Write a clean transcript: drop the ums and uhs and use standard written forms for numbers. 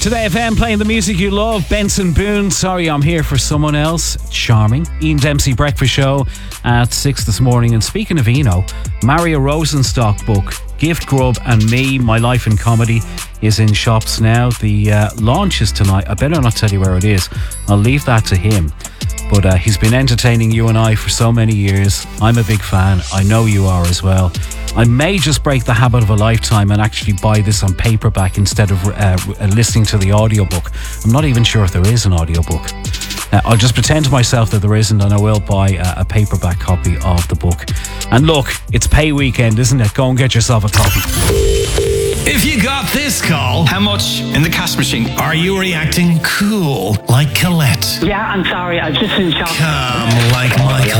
Today FM playing the music you love. Benson Boone, Sorry I'm Here for Someone Else. Charming. Ian Dempsey Breakfast Show at 6 this morning. And speaking of Eno, Mario Rosenstock book, Gift Grub and Me, My Life in Comedy, is in shops now. The launch is tonight. I better not tell you where it is. I'll leave that to him. But he's been entertaining you and I for so many years. I'm a big fan. I know you are as well. I may just break the habit of a lifetime and actually buy this on paperback instead of listening to the audiobook. I'm not even sure if there is an audiobook. I'll just pretend to myself that there isn't, and I will buy a paperback copy of the book. And look, it's pay weekend, isn't it? Go and get yourself a copy. If you got this call, how much in the cash machine? Are you reacting cool like Colette? Yeah, I'm sorry, I'm just in shock. Calm like Michael.